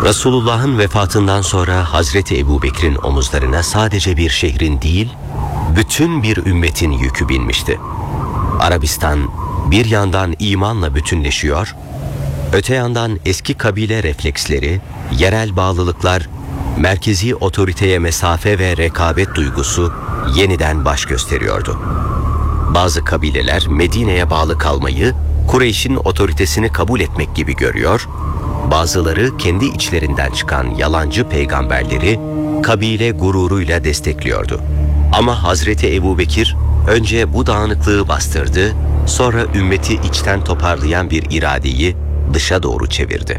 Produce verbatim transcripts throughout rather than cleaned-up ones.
Resulullah'ın vefatından sonra Hazreti Ebubekir'in omuzlarına sadece bir şehrin değil, bütün bir ümmetin yükü binmişti. Arabistan bir yandan imanla bütünleşiyor, öte yandan eski kabile refleksleri, yerel bağlılıklar, merkezi otoriteye mesafe ve rekabet duygusu yeniden baş gösteriyordu. Bazı kabileler Medine'ye bağlı kalmayı, Kureyş'in otoritesini kabul etmek gibi görüyor, bazıları kendi içlerinden çıkan yalancı peygamberleri kabile gururuyla destekliyordu. Ama Hazreti Ebubekir önce bu dağınıklığı bastırdı, sonra ümmeti içten toparlayan bir iradeyi dışa doğru çevirdi.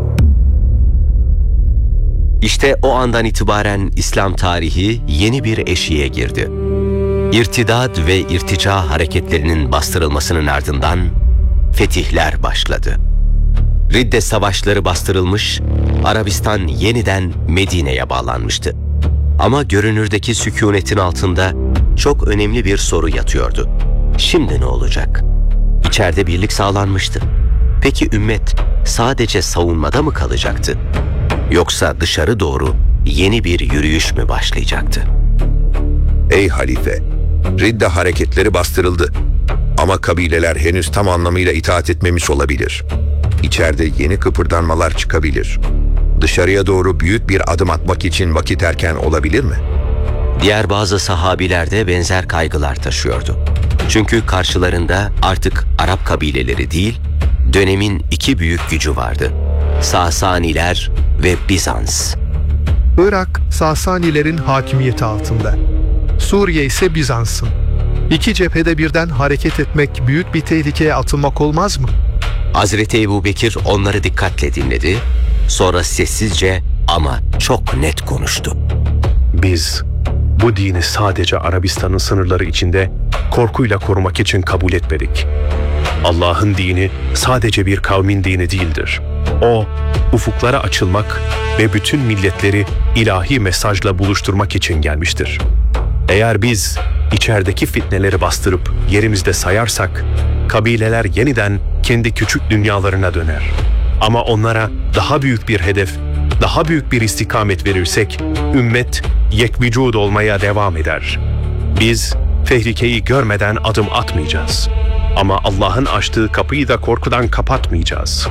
İşte o andan itibaren İslam tarihi yeni bir eşiğe girdi. İrtidat ve irtica hareketlerinin bastırılmasının ardından fetihler başladı. Ridde savaşları bastırılmış, Arabistan yeniden Medine'ye bağlanmıştı. Ama görünürdeki sükunetin altında çok önemli bir soru yatıyordu. Şimdi ne olacak? İçeride birlik sağlanmıştı. Peki ümmet sadece savunmada mı kalacaktı? Yoksa dışarı doğru yeni bir yürüyüş mü başlayacaktı? Ey halife! Ridde hareketleri bastırıldı. Ama kabileler henüz tam anlamıyla itaat etmemiş olabilir. İçeride yeni kıpırdanmalar çıkabilir. Dışarıya doğru büyük bir adım atmak için vakit erken olabilir mi? Diğer bazı sahabiler de benzer kaygılar taşıyordu. Çünkü karşılarında artık Arap kabileleri değil, dönemin iki büyük gücü vardı. Sasaniler ve Bizans. Irak, Sasanilerin hakimiyeti altında. Suriye ise Bizans'ın. İki cephede birden hareket etmek büyük bir tehlikeye atılmak olmaz mı? Hazreti Ebubekir onları dikkatle dinledi, sonra sessizce ama çok net konuştu. Biz bu dini sadece Arabistan'ın sınırları içinde korkuyla korumak için kabul etmedik. Allah'ın dini sadece bir kavmin dini değildir. O, ufuklara açılmak ve bütün milletleri ilahi mesajla buluşturmak için gelmiştir. Eğer biz içerideki fitneleri bastırıp yerimizde sayarsak, kabileler yeniden kendi küçük dünyalarına döner. Ama onlara daha büyük bir hedef, daha büyük bir istikamet verirsek, ümmet yekvücud olmaya devam eder. Biz tehlikeyi görmeden adım atmayacağız. Ama Allah'ın açtığı kapıyı da korkudan kapatmayacağız.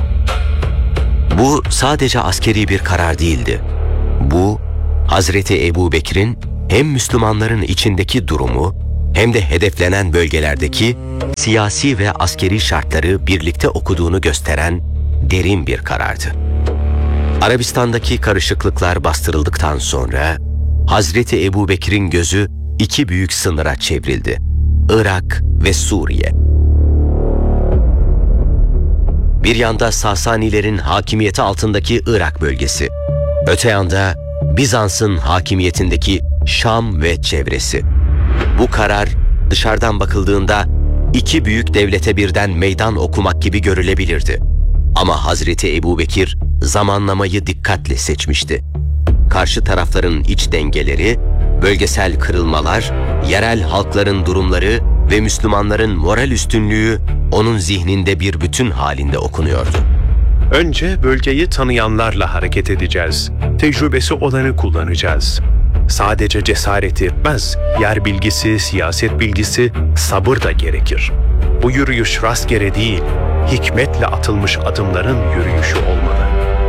Bu sadece askeri bir karar değildi. Bu, Hazreti Ebubekir'in hem Müslümanların içindeki durumu hem de hedeflenen bölgelerdeki siyasi ve askeri şartları birlikte okuduğunu gösteren derin bir karardı. Arabistan'daki karışıklıklar bastırıldıktan sonra Hazreti Ebubekir'in gözü iki büyük sınıra çevrildi: Irak ve Suriye. Bir yanda Sasanilerin hakimiyeti altındaki Irak bölgesi, öte yanda Bizans'ın hakimiyetindeki Şam ve çevresi. Bu karar dışarıdan bakıldığında iki büyük devlete birden meydan okumak gibi görülebilirdi. Ama Hazreti Ebubekir zamanlamayı dikkatle seçmişti. Karşı tarafların iç dengeleri, bölgesel kırılmalar, yerel halkların durumları ve Müslümanların moral üstünlüğü onun zihninde bir bütün halinde okunuyordu. Önce bölgeyi tanıyanlarla hareket edeceğiz. Tecrübesi olanı kullanacağız. Sadece cesaret yetmez, yer bilgisi, siyaset bilgisi, sabır da gerekir. Bu yürüyüş rastgele değil, hikmetle atılmış adımların yürüyüşü olmalı.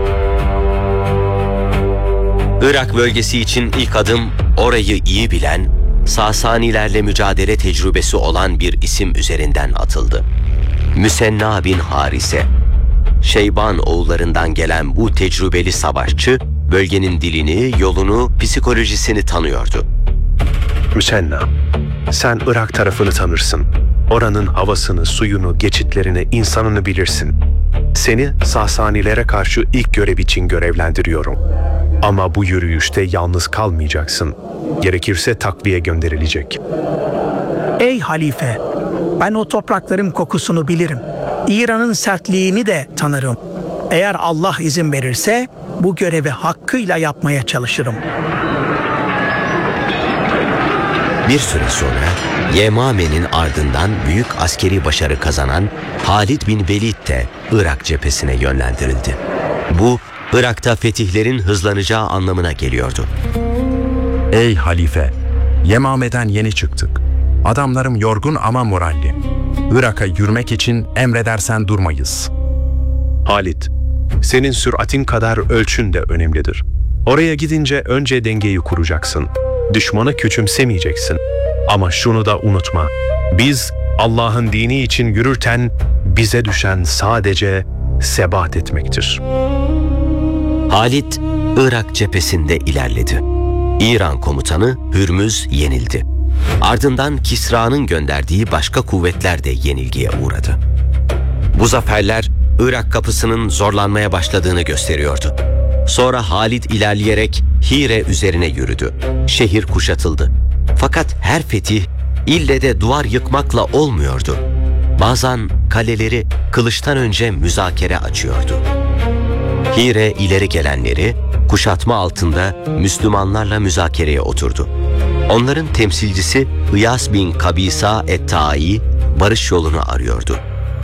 Irak bölgesi için ilk adım orayı iyi bilen, Sasanilerle mücadele tecrübesi olan bir isim üzerinden atıldı. Müsenna bin Harise. Şeyban oğullarından gelen bu tecrübeli savaşçı, bölgenin dilini, yolunu, psikolojisini tanıyordu. Müsenna, sen Irak tarafını tanırsın. Oranın havasını, suyunu, geçitlerini, insanını bilirsin. Seni Sasanilere karşı ilk görev için görevlendiriyorum. Ama bu yürüyüşte yalnız kalmayacaksın. Gerekirse takviye gönderilecek. Ey halife, ben o toprakların kokusunu bilirim. İran'ın sertliğini de tanırım. Eğer Allah izin verirse bu görevi hakkıyla yapmaya çalışırım. Bir süre sonra Yemame'nin ardından büyük askeri başarı kazanan Halid bin Velid de Irak cephesine yönlendirildi. Bu Irak'ta fetihlerin hızlanacağı anlamına geliyordu. Ey halife, Yemame'den yeni çıktık. Adamlarım yorgun ama moralli. Irak'a yürümek için emredersen durmayız. Halid, senin süratin kadar ölçün de önemlidir. Oraya gidince önce dengeyi kuracaksın. Düşmanı küçümsemeyeceksin. Ama şunu da unutma. Biz Allah'ın dini için yürürken bize düşen sadece sebat etmektir. Halid, Irak cephesinde ilerledi. İran komutanı Hürmüz yenildi. Ardından Kisra'nın gönderdiği başka kuvvetler de yenilgiye uğradı. Bu zaferler Irak kapısının zorlanmaya başladığını gösteriyordu. Sonra Halid ilerleyerek Hire üzerine yürüdü. Şehir kuşatıldı. Fakat her fetih ille de duvar yıkmakla olmuyordu. Bazen kaleleri kılıçtan önce müzakere açıyordu. Hire ileri gelenleri kuşatma altında Müslümanlarla müzakereye oturdu. Onların temsilcisi İyas bin Kabisa et-Tai barış yolunu arıyordu.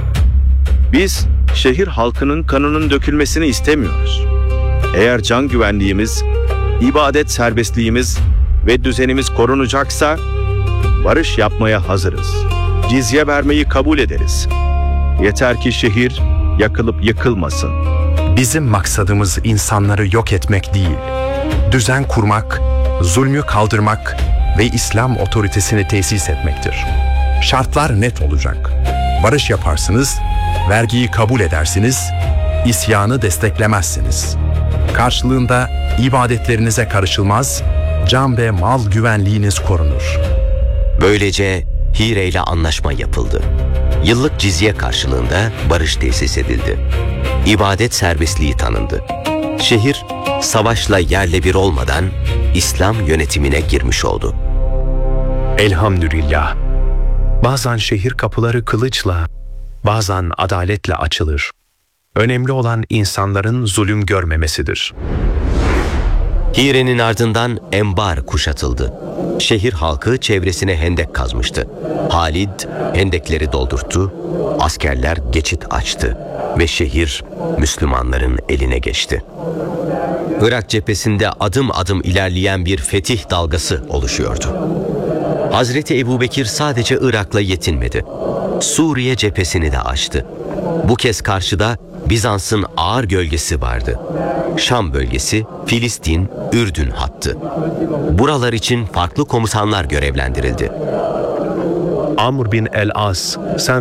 Biz şehir halkının kanının dökülmesini istemiyoruz. Eğer can güvenliğimiz, ibadet serbestliğimiz ve düzenimiz korunacaksa barış yapmaya hazırız. Cizye vermeyi kabul ederiz. Yeter ki şehir yakılıp yıkılmasın. Bizim maksadımız insanları yok etmek değil, düzen kurmak, zulmü kaldırmak ve İslam otoritesini tesis etmektir. Şartlar net olacak. Barış yaparsınız, vergiyi kabul edersiniz, isyanı desteklemezsiniz. Karşılığında ibadetlerinize karışılmaz, can ve mal güvenliğiniz korunur. Böylece Hire ile anlaşma yapıldı. Yıllık cizye karşılığında barış tesis edildi. İbadet serbestliği tanındı. Şehir savaşla yerle bir olmadan İslam yönetimine girmiş oldu. Elhamdülillah. Bazen şehir kapıları kılıçla, bazen adaletle açılır. Önemli olan insanların zulüm görmemesidir. Hire'nin ardından Enbar kuşatıldı. Şehir halkı çevresine hendek kazmıştı. Halid hendekleri doldurttu, askerler geçit açtı ve şehir Müslümanların eline geçti. Irak cephesinde adım adım ilerleyen bir fetih dalgası oluşuyordu. Hazreti Ebubekir sadece Irak'la yetinmedi. Suriye cephesini de açtı. Bu kez karşıda Bizans'ın ağır gölgesi vardı. Şam bölgesi, Filistin, Ürdün hattı. Buralar için farklı komutanlar görevlendirildi. Amr bin el-As, sen